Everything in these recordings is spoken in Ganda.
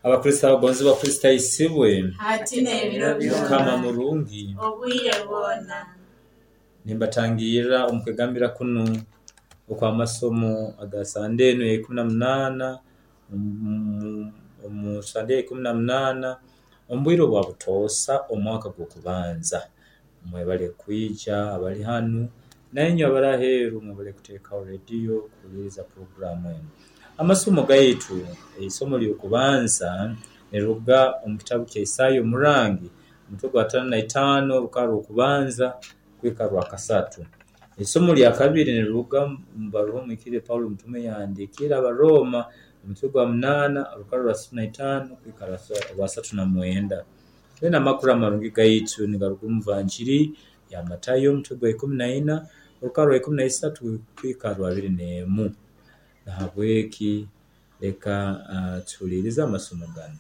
abakristo abagonzi ba Kristo isibwe hati n'ebiro byonna kama mulungi obwire bwonna. nimbatangira omukwegambira kuno okw'amasomo aga Sande eno ya 18 mu Sande ya 18 ombwiro bwa butoosa omwaka gw'okubanza. Mwebale kwija abali hanu nanyo abali aheru mwebale kuteeka radio kuwuliriza programu eno. Amasomo gaitu isomo ly'okubanza neruga omu kitabu kya Isaya omurangi omutwe gwa 55 olukara lw'okubanza kwika lwa kasatu. Isomo lya kabiri neruga mu baruwa mwikire Paulo mutume yandikira abaroma omutwe gwa 8 olukara lwa 65 kwika lwa 39. Tena amakuru amarungi gaitu nigaruga mu vanjiri ya Matayo omutwe gwa 14 olukara lwa 13 kwika lwa 21. Nahabweki leka tuliriza amasomo gano.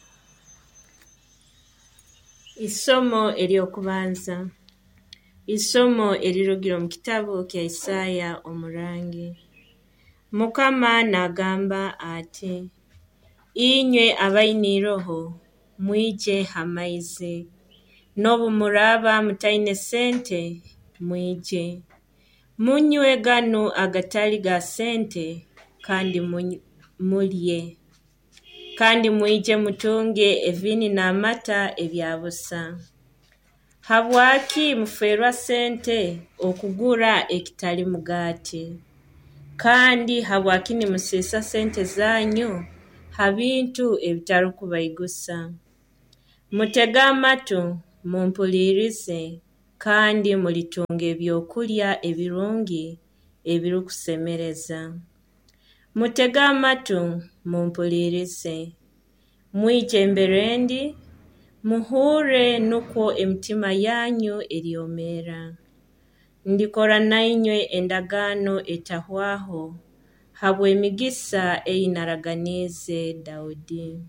Isomo eryokubanza. Isomo erirugira mu kitabu kya Isaya omurangi. Mukama nagamba ati, inywe abaine roho mwije hamaize, n'obumuraba mutaine sente mwije, munywe ganu agatali ga sente kandi mulye, kandi mwije mutunge evini n'amata ebyabusa. Habwaki muferwa sente okugura ekitali mugati, kandi habwaki nimusisa sente zanyu ha bintu ebitali kubaigusa. Mutega amatu mumpulirize, kandi mulitunga ebyokulya ebirungi ebirikusemereza. Mutega amatu mumpulirize, mwije mberendi, muhure nuko emitima yanyu eriomera. Ndikora nainywe endagano etahwaho, habwe emigisa einaraganize Daudi.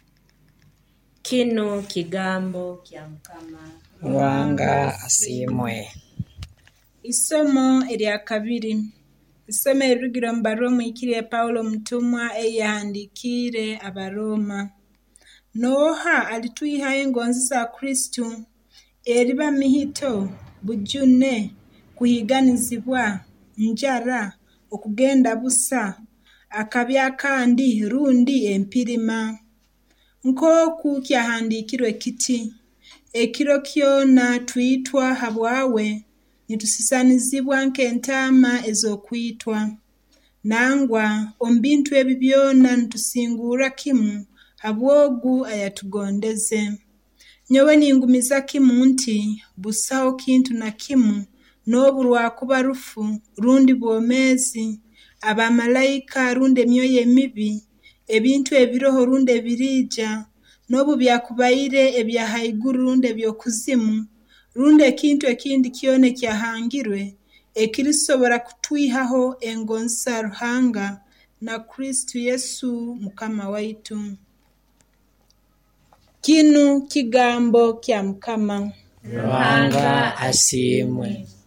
Kino kigambo kya Mukama. Ruhanga asimwe. Isomo erya kabiri. Isomo erirugira mu baruwa mwikire Paulo mutumwa eyahandikire abaroma. Noha alitwiha engonzi za Kristo eriba mihito bujune kuhiganizibwa njara okugenda busa akabya kandi rundi empirima. Nkoku kyahandikirwe kiti, ekiro kyona twitwa habwawe nitusisanizibwa nk'entaama ez'okwitwa. Nangwa ombintu ebi byona nitusingura kimu habwogu ayatugondeze. Nyowe ningumiza kimu nti busaho kintu na kimu n'obu lwakuba rufu rundi bwomezi, abamalayika rundi emyoyo emibi, ebintu ebiroho rundi ebirija, n'obu byakubaire ebya haiguru rundi ebyokuzimu, rundi ekintu ekindi kyona ekyahangirwe ekirisobora kutwihaho engonzi za Ruhanga na Kristo Yesu Mukama waitu. Kinu kigambo kya Mukama. Ruhanga asimwe.